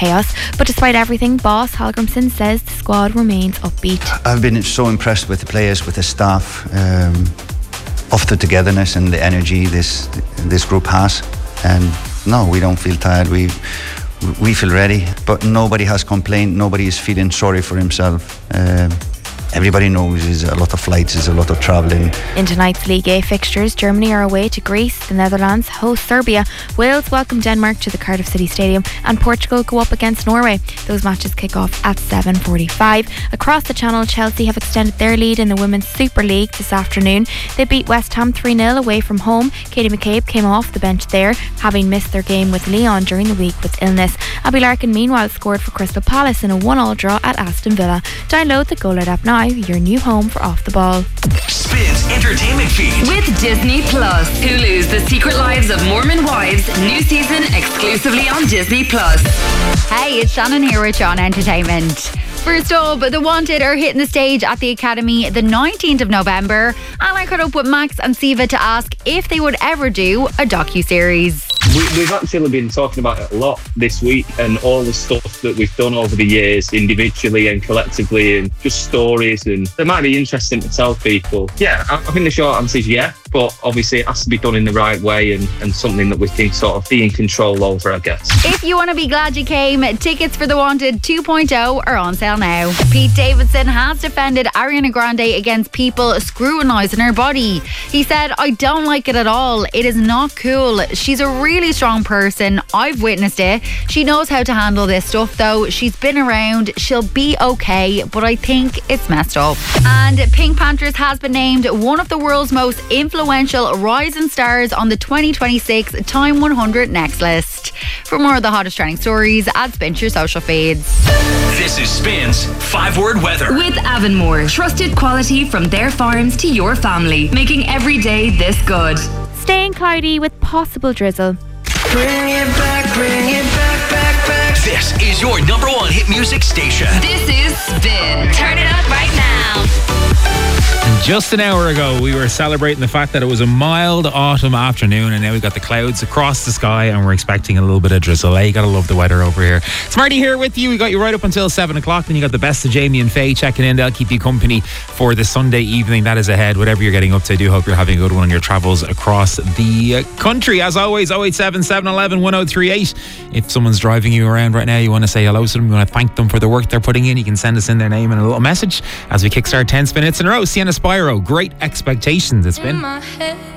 chaos. But despite everything, boss Hallgrimsson says the squad remains upbeat. I've been so impressed with the players, with the staff, of the togetherness and the energy this group has. And no, we don't feel tired. We feel ready, but nobody has complained. Nobody is feeling sorry for himself. Everybody knows there's a lot of flights, there's a lot of travelling. In tonight's League A fixtures, Germany are away to Greece, the Netherlands host Serbia, Wales welcome Denmark to the Cardiff City Stadium, and Portugal go up against Norway. Those matches kick off at 7:45. Across the channel, Chelsea have extended their lead in the Women's Super League this afternoon. They beat West Ham 3-0 away from home. Katie McCabe came off the bench there, having missed their game with Lyon during the week with illness. Abby Larkin meanwhile scored for Crystal Palace in a 1-1 draw at Aston Villa. Download the GoLoud app now, your new home for Off the Ball. Spins Entertainment Feed with Disney Plus. Hulu's The Secret Lives of Mormon Wives, new season exclusively on Disney Plus. Hey, it's Shannon here with Sean Entertainment. First up, The Wanted are hitting the stage at the Academy the 19th of November, and I caught up with Max and Siva to ask if they would ever do a docu-series. We've actually been talking about it a lot this week, and all the stuff that we've done over the years individually and collectively, and just stories, and they might be interesting to tell people. Yeah, I think the short answer is yeah, but obviously it has to be done in the right way and something that we can sort of be in control over, I guess. If you want to be glad you came, tickets for The Wanted 2.0 are on sale now. Pete Davidson has defended Ariana Grande against people scrutinising her body. He said, "I don't like it at all. It is not cool. She's a really strong person. I've witnessed it. She knows how to handle this stuff though. She's been around. She'll be okay, but I think it's messed up." And Pink Panthers has been named one of the world's most influential rising stars on the 2026 Time 100 Next list. For more of the hottest trending stories, add Spin to your social feeds. This is Spin's 5-word weather. With Avonmore, trusted quality from their farms to your family, making every day this good. Staying cloudy with possible drizzle. Bring it back, back. This is your number one hit music station. This is Spin. Turn it up right now. Just an hour ago, we were celebrating the fact that it was a mild autumn afternoon, and now we've got the clouds across the sky, and we're expecting a little bit of drizzle. You gotta love the weather over here. It's Marty here with you. We got you right up until 7 o'clock. Then you got the best of Jamie and Faye checking in. They'll keep you company for the Sunday evening that is ahead. Whatever you're getting up to, I do hope you're having a good one on your travels across the country. As always, 087 711 1038. If someone's driving you around right now, you want to say hello to them, you want to thank them for the work they're putting in, you can send us in their name and a little message as we kickstart 10 minutes in a row. Sienna Spyro, Great Expectations. It's been